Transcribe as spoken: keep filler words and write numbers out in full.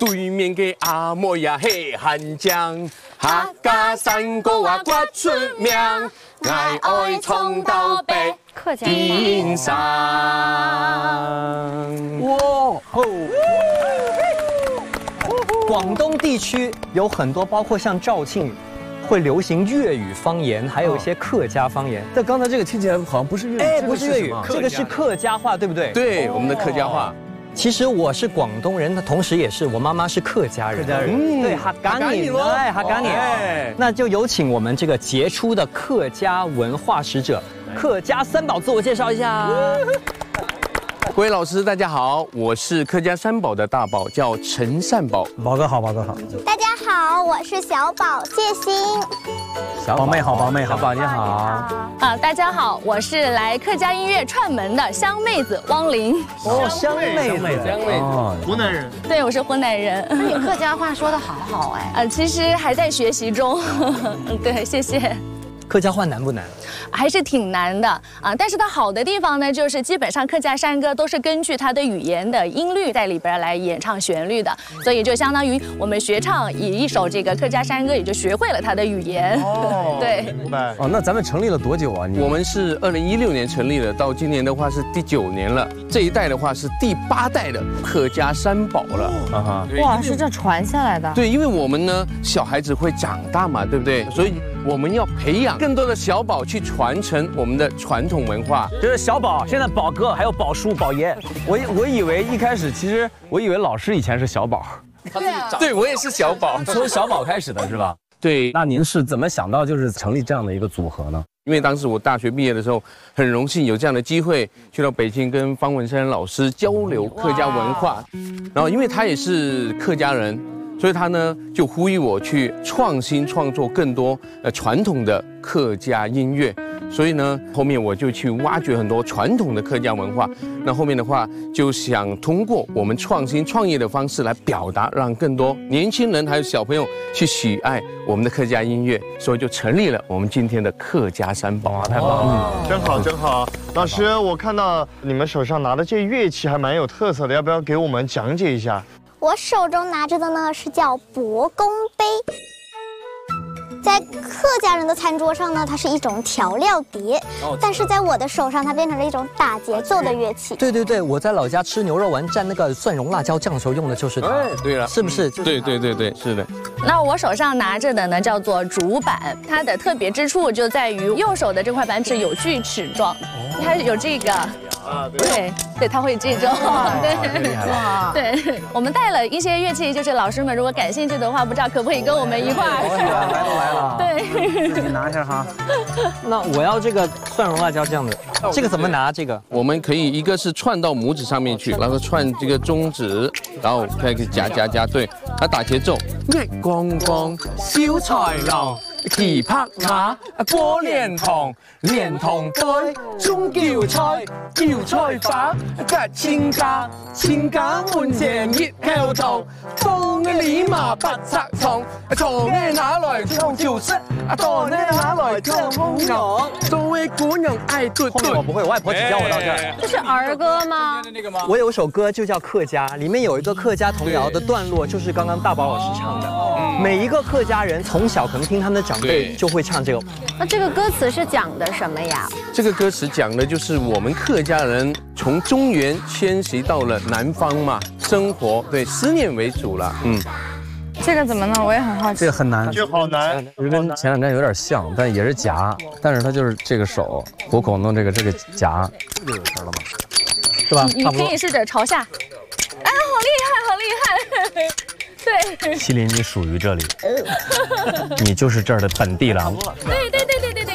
對面嘅阿妹呀係漢將，客家山歌啊骨出名，嗌愛衝到北邊上。 哇吼！廣東地區有很多，包括像肇慶，會流行粵語方言，還有一些客家方言。 但剛才這個聽起來好像不是粵語， 哎，不是粵語，這個是客家話，對不對？ 對，我們的客家話。 其實我是廣東人，同時也是我媽媽是客家人。客家人，對，客家人，哎，客家人。那就有請我們這個傑出的客家文化使者，客家三寶自我介紹一下。 各位老師，大家好，我是客家三寶的大寶，叫陳善寶。 寶哥好，寶哥好。 大家好，我是小寶謝欣。 小寶妹好，寶妹好， 寶姐好。 啊，大家好，我是來客家音樂串門的香妹子汪玲。 哦，香妹子， 香妹子， 湖南人。 對，我是湖南人。 那你客家話說得好好哎。 呃，其實還在學習中。對，謝謝。 客家話難不難？ 還是挺難的啊，但是它好的地方呢，就是基本上客家山歌都是根據它的語言的音律在裡邊來演唱旋律的，所以就相當於我們學唱以一首這個客家山歌，也就學會了它的語言。哦，對， 明白。哦，那咱們成立了多久啊？ 我們是二零一六年成立的，到今年的話是第九年了。這一代的話是第八代的客家三寶了。啊哈， 哇，是這傳下來的。 對，因為我們呢，小孩子會長大嘛，對不對？所以我們要培養更多的小寶去傳承我們的傳統文化。 就是小寶，現在寶哥還有寶叔、寶爺。我我以為一開始，其實我以為老師以前是小寶。 對啊，對我也是小寶， 從小寶開始的是吧？ 對。 那您是怎麼想到就是成立這樣的一個組合呢？ 因為當時我大學畢業的時候，很榮幸有這樣的機會去到北京跟方文山老師交流客家文化。然後因為他也是客家人，所以他呢就呼籲我去創新創作更多呃傳統的客家音樂。所以呢，後面我就去挖掘很多傳統的客家文化。那後面的話，就想通過我們創新創業的方式來表達，讓更多年輕人還有小朋友去喜愛我們的客家音樂。所以就成立了我們今天的客家三寶。 太棒了， 嗯，真好真好。老師，我看到你們手上拿的這樂器還蠻有特色的，要不要給我們講解一下？ 我手中拿着的呢是叫伯公杯。在客家人的餐桌上呢，它是一種調料碟，但是在我的手上，它變成了一種打節奏的樂器。 對對對，我在老家吃牛肉丸蘸那個蒜蓉辣椒醬的時候用的就是它。 哎，對了， 是不是？ 對對對對，是的。 那我手上拿着的呢，叫做竹板，它的特別之處就在於右手的這塊板紙有鋸齒狀，它有這個。啊，對對，他會這種，對，哇，對，我們帶了一些樂器，就是老師們如果感興趣的話，不知道可不可以跟我們一塊兒？ 來都來了， 對， 自己拿一下哈。 那我要這個蒜蓉辣椒醬的，這個怎麼拿？這個我們可以一個是串到拇指上面去，然後串這個中指，然後可以夾夾夾，對，它打節奏。月光光，小菜郎。奇拍馬，過蓮塘，蓮塘堆，中叫菜，叫菜飯，吉千家，千家滿正熱口頭，放嘅禮麻不拆床，床呢拿來當條色，當呢拿來當紅娘，作為古人愛對對。 我不會，我外婆只教我到這兒。 這是兒歌嗎？ 我有首歌就叫《客家》，裡面有一個客家童謠的段落，就是剛剛大寶老師唱的。每一個客家人從小可能聽他們的長輩就會唱這個。 那這個歌詞是講的什麼呀？ 這個歌詞講的就是我們客家人從中原遷徙到了南方嘛，生活對思念為主了。嗯， 這個怎麼弄？我也很好奇。 這個很難， 這好難， 就跟前兩站有點像，但也是夾，但是它就是這個手虎口弄這個這個夾，這就有詞了嗎？是吧？ 你可以試着朝下。哎，好厲害，好厲害！對， 麒麟，你屬於這裡，你就是這兒的本地郎。 對對對